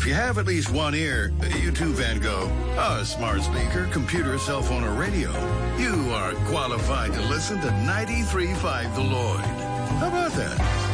If you have at least one ear, you too, Van Gogh, a smart speaker, computer, cell phone, or radio, you are qualified to listen to 93.5 The Lloyd. How about that?